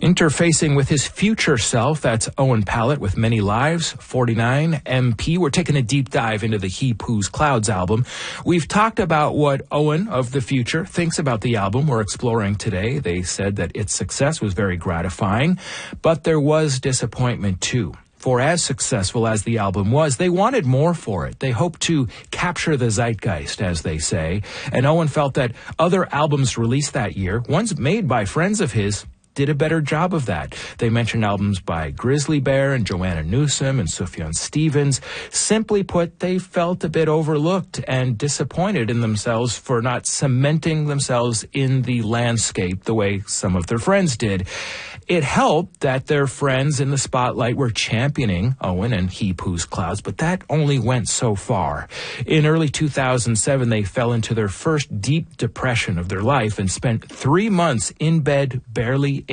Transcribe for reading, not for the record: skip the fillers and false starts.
Interfacing with his future self, that's Owen Pallett with Many Lives, 49, MP. We're taking a deep dive into the He Poos Clouds album. We've talked about what Owen of the future thinks about the album we're exploring today. They said that its success was very gratifying, but there was disappointment too. For as successful as the album was, they wanted more for it. They hoped to capture the zeitgeist, as they say. And Owen felt that other albums released that year, ones made by friends of his, did a better job of that. They mentioned albums by Grizzly Bear and Joanna Newsom and Sufjan Stevens. Simply put, they felt a bit overlooked and disappointed in themselves for not cementing themselves in the landscape the way some of their friends did. It helped that their friends in the spotlight were championing Owen and He Poos Clouds, but that only went so far. In early 2007, they fell into their first deep depression of their life and spent 3 months in bed, barely